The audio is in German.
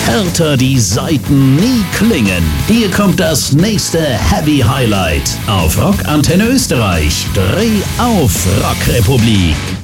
härter die Saiten nie klingen. Hier kommt das nächste Heavy Highlight auf Rock Antenne Österreich. Dreh auf Rockrepublik.